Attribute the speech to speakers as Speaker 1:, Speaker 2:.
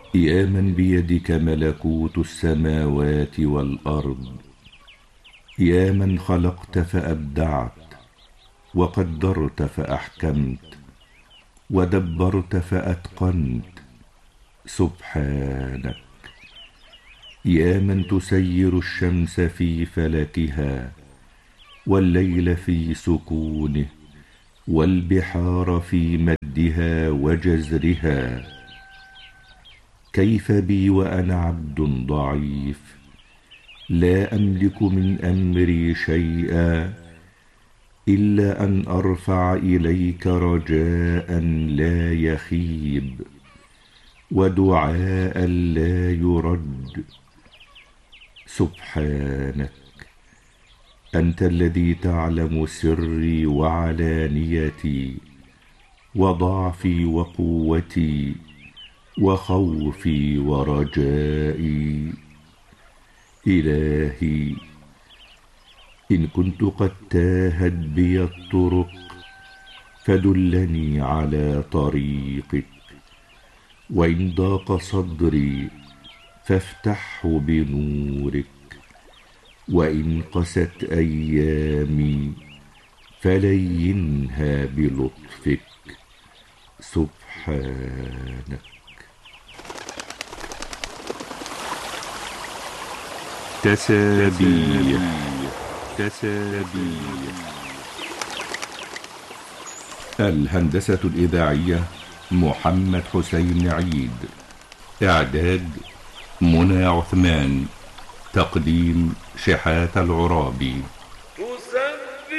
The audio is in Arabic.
Speaker 1: يا من بيدك ملكوت السماوات والأرض، يا من خلقت فأبدعت، وقدرت فأحكمت، ودبرت فأتقنت، سبحانك. يا من تسير الشمس في فلكها، والليل في سكونه، والبحار في مدها وجزرها، كيف بي وأنا عبد ضعيف لا أملك من أمري شيئا إلا أن أرفع إليك رجاء لا يخيب، ودعاء لا يرد. سبحانك، أنت الذي تعلم سري وعلانيتي، وضعفي وقوتي، وخوفي ورجائي. إلهي، إن كنت قد تاهت بي الطرق فدلني على طريقك، وإن ضاق صدري فافتحه بنورك، وإن قست أيامي فلينها بلطفك. سبحانك. تسابيح. الهندسة الإذاعية محمد حسين عيد. إعداد منى عثمان. تقديم شحات العرابي.